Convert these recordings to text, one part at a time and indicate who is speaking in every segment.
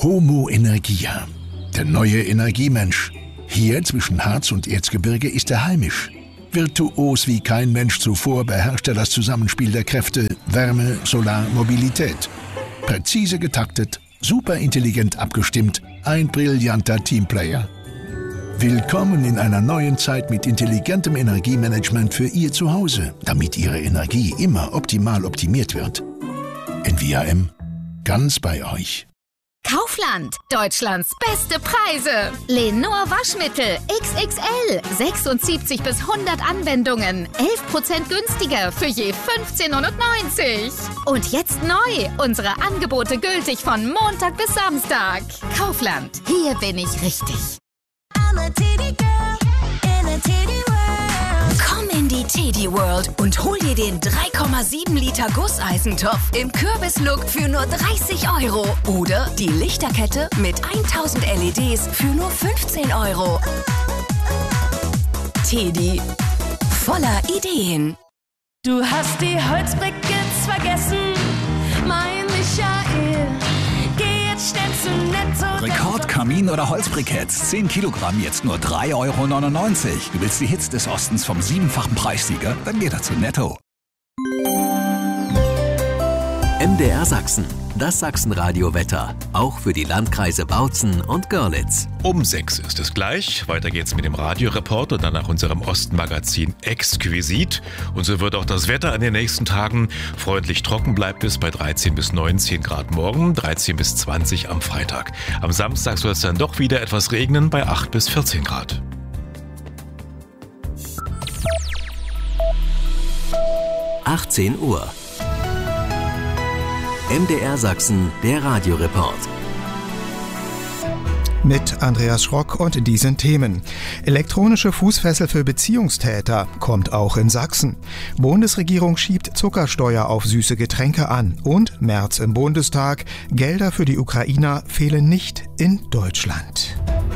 Speaker 1: Homo Energia, der neue Energiemensch. Hier zwischen Harz und Erzgebirge ist er heimisch. Virtuos wie kein Mensch zuvor beherrscht er das Zusammenspiel der Kräfte Wärme, Solar, Mobilität. Präzise getaktet, superintelligent abgestimmt, ein brillanter Teamplayer. Willkommen in einer neuen Zeit mit intelligentem Energiemanagement für Ihr Zuhause, damit Ihre Energie immer optimal optimiert wird. NVIM, ganz bei euch.
Speaker 2: Kaufland, Deutschlands beste Preise. Lenor Waschmittel XXL, 76 bis 100 Anwendungen, 11% günstiger für je 15,99 €. Und jetzt neu, unsere Angebote gültig von Montag bis Samstag. Kaufland, hier bin ich richtig. Komm in die Teddy World und hol dir den 3,7 Liter Gusseisentopf im Kürbislook für nur 30 € oder die Lichterkette mit 1000 LEDs für nur 15 €. Teddy, voller Ideen.
Speaker 3: Du hast die Holzbriketts vergessen, mein Michael. Geh jetzt schnell zu Netto.
Speaker 4: Rekordkamin oder Holzbriketts. 10 Kilogramm, jetzt nur 3,99 €. Du willst die Hits des Ostens vom 7-fachen Preissieger? Dann geh doch zu Netto.
Speaker 5: MDR Sachsen, das Sachsenradio-Wetter. Auch für die Landkreise Bautzen und Görlitz.
Speaker 6: Um 6 ist es gleich. Weiter geht's mit dem Radioreport und dann nach unserem Ostenmagazin Exquisit. Und so wird auch das Wetter an den nächsten Tagen. Freundlich trocken bleibt es bei 13 bis 19 Grad morgen, 13 bis 20 am Freitag. Am Samstag soll es dann doch wieder etwas regnen bei 8 bis 14 Grad.
Speaker 5: (18 Uhr). MDR Sachsen, der Radioreport.
Speaker 7: Mit Andreas Schrock und diesen Themen. Elektronische Fußfessel für Beziehungstäter kommt auch in Sachsen. Bundesregierung schiebt Zuckersteuer auf süße Getränke an. Und März im Bundestag. Gelder für die Ukrainer fehlen nicht in Deutschland.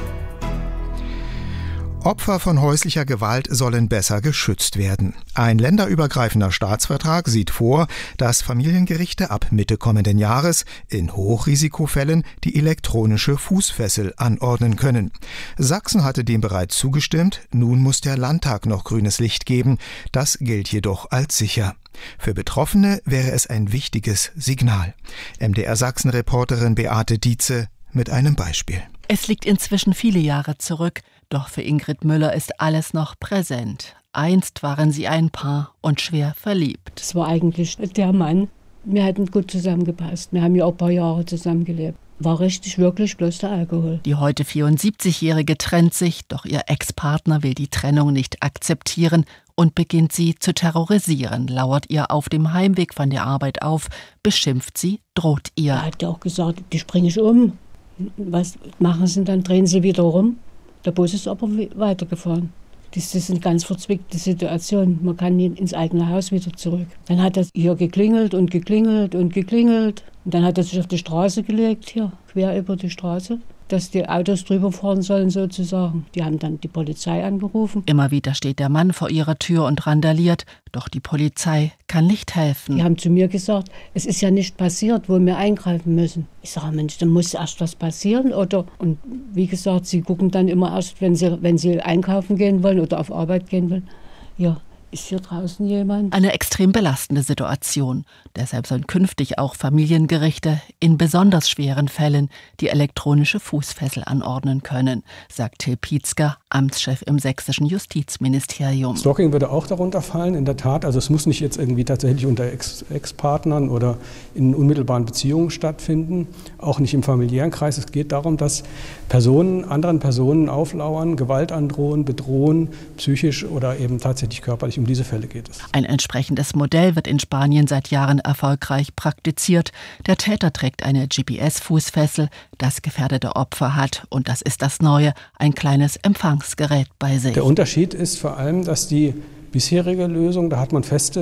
Speaker 7: Opfer von häuslicher Gewalt sollen besser geschützt werden. Ein länderübergreifender Staatsvertrag sieht vor, dass Familiengerichte ab Mitte kommenden Jahres in Hochrisikofällen die elektronische Fußfessel anordnen können. Sachsen hatte dem bereits zugestimmt, nun muss der Landtag noch grünes Licht geben. Das gilt jedoch als sicher. Für Betroffene wäre es ein wichtiges Signal. MDR Sachsen-Reporterin Beate Dietze mit einem Beispiel.
Speaker 8: Es liegt inzwischen viele Jahre zurück, doch für Ingrid Müller ist alles noch präsent. Einst waren sie ein Paar und schwer verliebt.
Speaker 9: Das war eigentlich der Mann. Wir hatten gut zusammengepasst. Wir haben ja auch ein paar Jahre zusammengelebt. War richtig, wirklich bloß der Alkohol.
Speaker 8: Die heute 74-Jährige trennt sich, doch ihr Ex-Partner will die Trennung nicht akzeptieren und beginnt sie zu terrorisieren, lauert ihr auf dem Heimweg von der Arbeit auf, beschimpft sie, droht ihr.
Speaker 9: Er hat auch gesagt, die springe ich um. Was machen sie dann? Drehen sie wieder rum. Der Bus ist aber weitergefahren. Das ist eine ganz verzwickte Situation. Man kann nicht ins eigene Haus wieder zurück. Dann hat er hier geklingelt und geklingelt und geklingelt. Und dann hat er sich auf die Straße gelegt, hier, quer über die Straße, dass die Autos drüber fahren sollen sozusagen. Die haben dann die Polizei angerufen.
Speaker 8: Immer wieder steht der Mann vor ihrer Tür und randaliert, doch die Polizei kann nicht helfen.
Speaker 9: Die haben zu mir gesagt, es ist ja nicht passiert, wo wir eingreifen müssen. Ich sage, Mensch, dann muss erst was passieren, oder? Und wie gesagt, sie gucken dann immer erst, wenn sie einkaufen gehen wollen oder auf Arbeit gehen wollen. Ja. Ist hier draußen jemand?
Speaker 8: Eine extrem belastende Situation. Deshalb sollen künftig auch Familiengerichte in besonders schweren Fällen die elektronische Fußfessel anordnen können, sagt Till Pietzker, Amtschef im sächsischen Justizministerium.
Speaker 10: Stalking würde auch darunter fallen, in der Tat. Also es muss nicht jetzt irgendwie tatsächlich unter Ex-Partnern oder in unmittelbaren Beziehungen stattfinden, auch nicht im familiären Kreis. Es geht darum, dass Personen anderen Personen auflauern, Gewalt androhen, bedrohen, psychisch oder eben tatsächlich körperlich. Um diese Fälle geht es.
Speaker 8: Ein entsprechendes Modell wird in Spanien seit Jahren erfolgreich praktiziert. Der Täter trägt eine GPS-Fußfessel, das gefährdete Opfer hat, und das ist das Neue, ein kleines Empfangsgerät bei sich.
Speaker 10: Der Unterschied ist vor allem, dass die bisherige Lösung, da hat man feste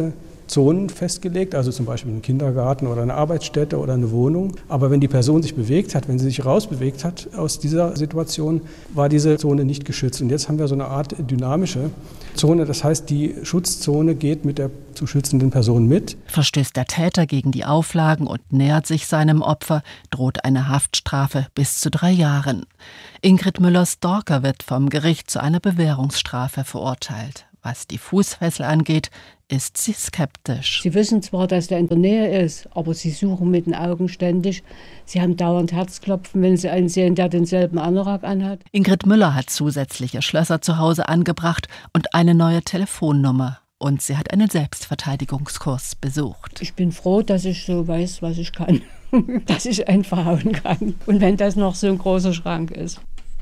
Speaker 10: Zonen festgelegt, also zum Beispiel einen Kindergarten oder eine Arbeitsstätte oder eine Wohnung. Aber wenn die Person sich bewegt hat, wenn sie sich rausbewegt hat aus dieser Situation, war diese Zone nicht geschützt. Und jetzt haben wir so eine Art dynamische Zone. Das heißt, die Schutzzone geht mit der zu schützenden Person mit.
Speaker 8: Verstößt der Täter gegen die Auflagen und nähert sich seinem Opfer, droht eine Haftstrafe bis zu 3 Jahren. Ingrid Müller-Stalker wird vom Gericht zu einer Bewährungsstrafe verurteilt. Was die Fußfessel angeht, ist sie skeptisch.
Speaker 9: Sie wissen zwar, dass der in der Nähe ist, aber sie suchen mit den Augen ständig. Sie haben dauernd Herzklopfen, wenn sie einen sehen, der denselben Anorak anhat.
Speaker 8: Ingrid Müller hat zusätzliche Schlösser zu Hause angebracht und eine neue Telefonnummer. Und sie hat einen Selbstverteidigungskurs besucht.
Speaker 9: Ich bin froh, dass ich so weiß, was ich kann. Dass ich einfach hauen kann. Und wenn das noch so ein großer Schrank ist.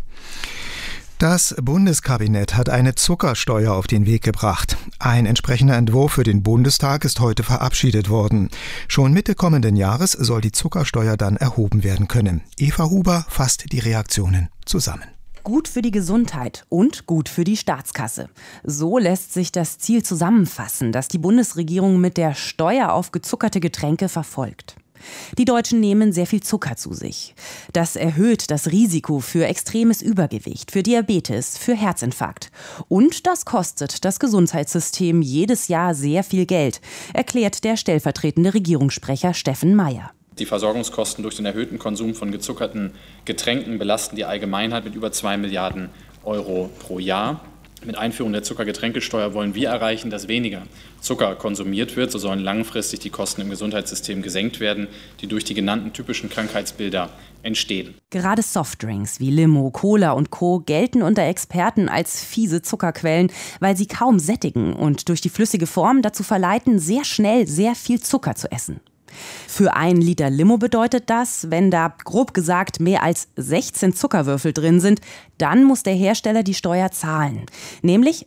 Speaker 7: Das Bundeskabinett hat eine Zuckersteuer auf den Weg gebracht. Ein entsprechender Entwurf für den Bundestag ist heute verabschiedet worden. Schon Mitte kommenden Jahres soll die Zuckersteuer dann erhoben werden können. Eva Huber fasst die Reaktionen zusammen.
Speaker 11: Gut für die Gesundheit und gut für die Staatskasse. So lässt sich das Ziel zusammenfassen, das die Bundesregierung mit der Steuer auf gezuckerte Getränke verfolgt. Die Deutschen nehmen sehr viel Zucker zu sich. Das erhöht das Risiko für extremes Übergewicht, für Diabetes, für Herzinfarkt. Und das kostet das Gesundheitssystem jedes Jahr sehr viel Geld, erklärt der stellvertretende Regierungssprecher Steffen Mayer.
Speaker 12: Die Versorgungskosten durch den erhöhten Konsum von gezuckerten Getränken belasten die Allgemeinheit mit über 2 Milliarden Euro pro Jahr. Mit Einführung der Zuckergetränkesteuer wollen wir erreichen, dass weniger Zucker konsumiert wird. So sollen langfristig die Kosten im Gesundheitssystem gesenkt werden, die durch die genannten typischen Krankheitsbilder entstehen.
Speaker 11: Gerade Softdrinks wie Limo, Cola und Co. gelten unter Experten als fiese Zuckerquellen, weil sie kaum sättigen und durch die flüssige Form dazu verleiten, sehr schnell sehr viel Zucker zu essen. Für 1 Liter Limo bedeutet das, wenn da grob gesagt mehr als 16 Zuckerwürfel drin sind, dann muss der Hersteller die Steuer zahlen, nämlich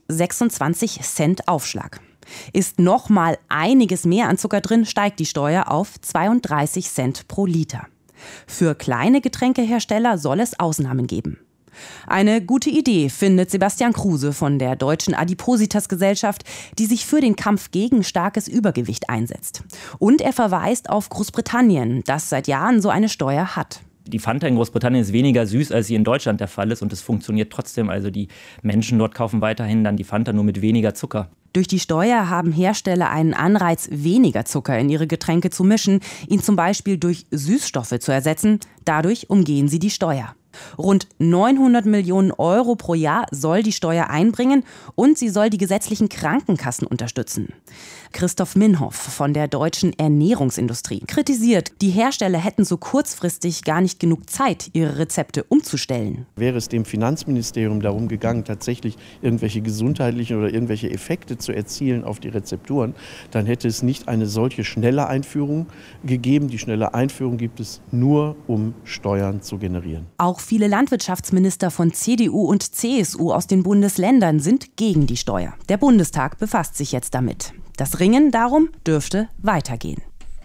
Speaker 11: 26 Cent Aufschlag. Ist noch mal einiges mehr an Zucker drin, steigt die Steuer auf 32 Cent pro Liter. Für kleine Getränkehersteller soll es Ausnahmen geben. Eine gute Idee findet Sebastian Kruse von der Deutschen Adipositas-Gesellschaft, die sich für den Kampf gegen starkes Übergewicht einsetzt. Und er verweist auf Großbritannien, das seit Jahren so eine Steuer hat.
Speaker 13: Die Fanta in Großbritannien ist weniger süß, als sie in Deutschland der Fall ist. Und es funktioniert trotzdem. Also die Menschen dort kaufen weiterhin dann die Fanta nur mit weniger Zucker.
Speaker 11: Durch die Steuer haben Hersteller einen Anreiz, weniger Zucker in ihre Getränke zu mischen, ihn zum Beispiel durch Süßstoffe zu ersetzen. Dadurch umgehen sie die Steuer. Rund 900 Millionen Euro pro Jahr soll die Steuer einbringen und sie soll die gesetzlichen Krankenkassen unterstützen. Christoph Minhoff von der Deutschen Ernährungsindustrie kritisiert, die Hersteller hätten so kurzfristig gar nicht genug Zeit, ihre Rezepte umzustellen.
Speaker 14: Wäre es dem Finanzministerium darum gegangen, tatsächlich irgendwelche gesundheitlichen oder irgendwelche Effekte zu erzielen auf die Rezepturen, dann hätte es nicht eine solche schnelle Einführung gegeben. Die schnelle Einführung gibt es nur, um Steuern zu generieren.
Speaker 11: Auch viele Landwirtschaftsminister von CDU und CSU aus den Bundesländern sind gegen die Steuer. Der Bundestag befasst sich jetzt damit. Das Ringen darum dürfte weitergehen.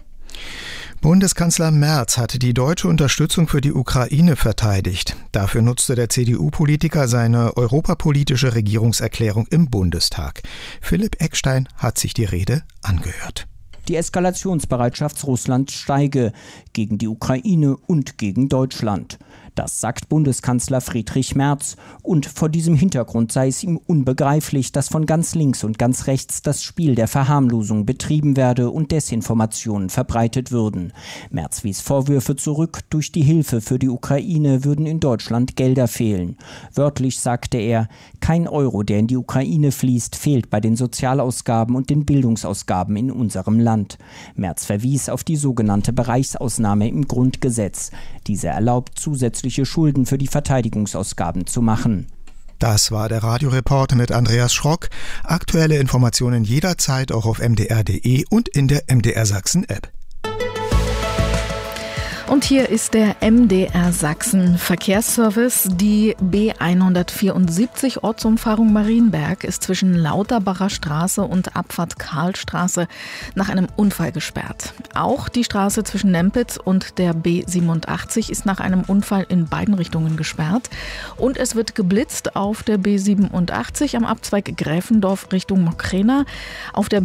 Speaker 7: Bundeskanzler Merz hat die deutsche Unterstützung für die Ukraine verteidigt. Dafür nutzte der CDU-Politiker seine europapolitische Regierungserklärung im Bundestag. Philipp Eckstein hat sich die Rede angehört.
Speaker 15: Die Eskalationsbereitschaft Russlands steige gegen die Ukraine und gegen Deutschland. Das sagt Bundeskanzler Friedrich Merz. Und vor diesem Hintergrund sei es ihm unbegreiflich, dass von ganz links und ganz rechts das Spiel der Verharmlosung betrieben werde und Desinformationen verbreitet würden. Merz wies Vorwürfe zurück, durch die Hilfe für die Ukraine würden in Deutschland Gelder fehlen. Wörtlich sagte er, kein Euro, der in die Ukraine fließt, fehlt bei den Sozialausgaben und den Bildungsausgaben in unserem Land. Merz verwies auf die sogenannte Bereichsausnahme im Grundgesetz. Diese erlaubt zusätzliche Schulden für die Verteidigungsausgaben zu machen.
Speaker 7: Das war der Radioreport mit Andreas Schrock. Aktuelle Informationen jederzeit auch auf mdr.de und in der MDR Sachsen App.
Speaker 16: Und hier ist der MDR Sachsen Verkehrsservice. Die B174 Ortsumfahrung Marienberg ist zwischen Lauterbacher Straße und Abfahrt Karlstraße nach einem Unfall gesperrt. Auch die Straße zwischen Nempitz und der B87 ist nach einem Unfall in beiden Richtungen gesperrt. Und es wird geblitzt auf der B87 am Abzweig Gräfendorf Richtung Mokrena, auf der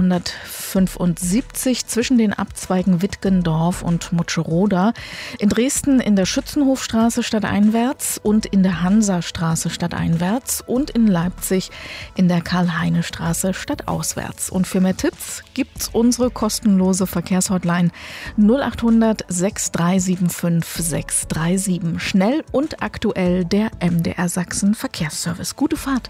Speaker 16: B175 zwischen den Abzweigen Wittgendorf und Mutscheroda, in Dresden in der Schützenhofstraße stadteinwärts und in der Hansastraße stadteinwärts und in Leipzig in der Karl-Heine-Straße stadtauswärts. Und für mehr Tipps gibt's unsere kostenlose Verkehrshotline 0800 6375 637. Schnell und aktuell der MDR Sachsen Verkehrsservice. Gute Fahrt!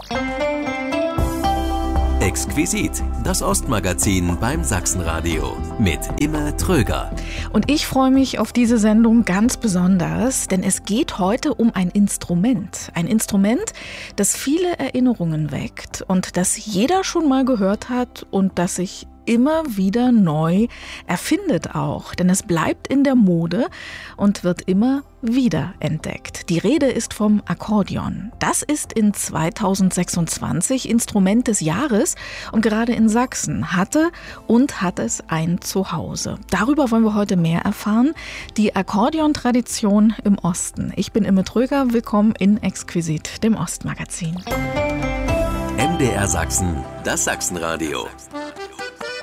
Speaker 5: Exquisit, das Ostmagazin beim Sachsenradio mit Imme Tröger.
Speaker 16: Und ich freue mich auf diese Sendung ganz besonders, denn es geht heute um ein Instrument. Ein Instrument, das viele Erinnerungen weckt und das jeder schon mal gehört hat und das sich immer wieder neu erfindet auch, denn es bleibt in der Mode und wird immer wieder entdeckt. Die Rede ist vom Akkordeon. Das ist in 2026 Instrument des Jahres und gerade in Sachsen hat es ein Zuhause. Darüber wollen wir heute mehr erfahren. Die Akkordeon-Tradition im Osten. Ich bin Imme Tröger, willkommen in Exquisit, dem Ostmagazin.
Speaker 5: MDR Sachsen, das Sachsenradio.